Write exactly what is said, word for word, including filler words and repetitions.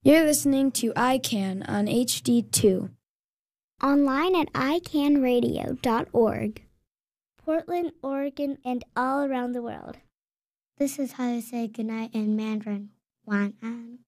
You're listening to I CAN on H D two. Online at i can radio dot org. Portland, Oregon, and all around the world. This is how to say goodnight in Mandarin. Wan an.